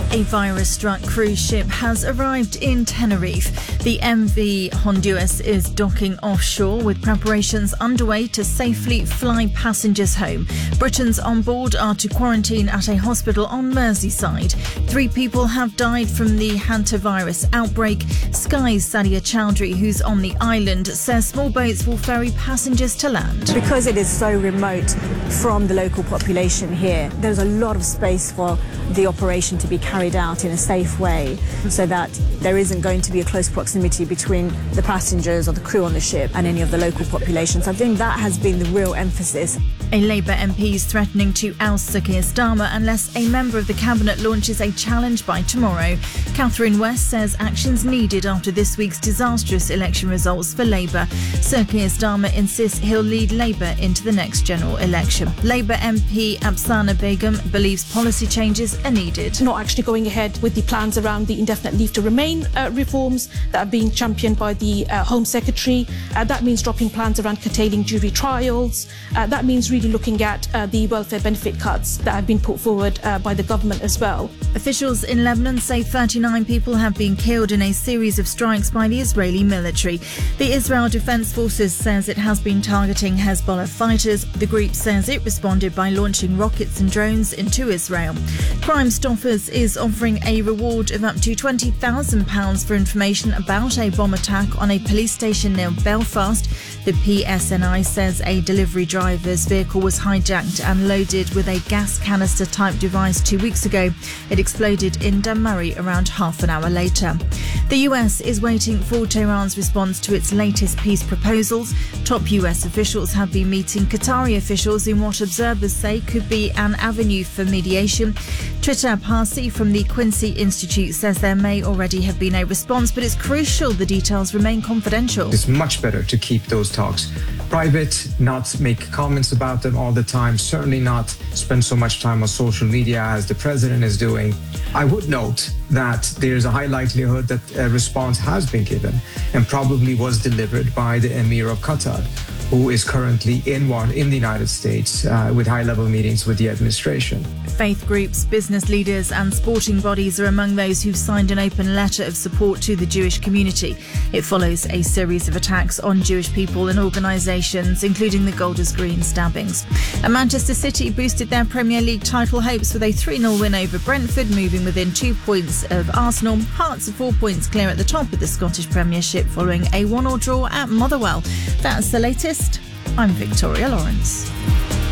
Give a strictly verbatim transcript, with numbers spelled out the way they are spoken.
A virus-struck cruise ship has arrived in Tenerife. The M V Honduras is docking offshore with preparations underway to safely fly passengers home. Britons on board are to quarantine at a hospital on Merseyside. Three people have died from the hantavirus outbreak. Sky's Sadia Chowdhury, who's on the island, says small boats will ferry passengers to land. Because it is so remote from the local population here, there's a lot of space for the operation to be carried out in a safe way so that there isn't going to be a close proximity between the passengers or the crew on the ship and any of the local population. So I think that has been the real emphasis. A Labour M P is threatening to oust Sir Keir Starmer unless a member of the Cabinet launches a challenge by tomorrow. Catherine West says actions needed after this week's disastrous election results for Labour. Sir Keir Starmer insists he'll lead Labour into the next general election. Labour M P Afsana Begum believes policy changes are needed. Not actually going ahead with the plans around the indefinite leave to remain uh, reforms that are being championed by the uh, Home Secretary. Uh, that means dropping plans around curtailing jury trials. Uh, that means really looking at uh, the welfare benefit cuts that have been put forward uh, by the government as well. Officials in Lebanon say thirty-nine people have been killed in a series of strikes by the Israeli military. The Israel Defense Forces says it has been targeting Hezbollah fighters. The group says it responded by launching rockets and drones into Israel. Crime Stoppers is offering a reward of up to twenty thousand pounds for information about a bomb attack on a police station near Belfast. The P S N I says a delivery driver's vehicle was hijacked and loaded with a gas canister type device two weeks ago. It exploded in Dunmurry around half an hour later. The U S is waiting for Tehran's response to its latest peace proposals. Top U S officials have been meeting Qatari officials in what observers say could be an avenue for mediation. Trita Parsi from the Quincy Institute says there may already have been a response, but it's crucial the details remain confidential. It's much better to keep those talks private, not make comments about them all the time, certainly not spend so much time on social media as the president is doing. I would note that there's a high likelihood that a response has been given and probably was delivered by the Emir of Qatar, who is currently in one in the United States uh, with high-level meetings with the administration. Faith groups, business leaders and sporting bodies are among those who've signed an open letter of support to the Jewish community. It follows a series of attacks on Jewish people and organisations, including the Golders Green stabbings. And Manchester City boosted their Premier League title hopes with a three nil win over Brentford, moving within two points of Arsenal. Hearts are four points clear at the top of the Scottish Premiership following a one all draw at Motherwell. That's the latest. I'm Victoria Lawrence.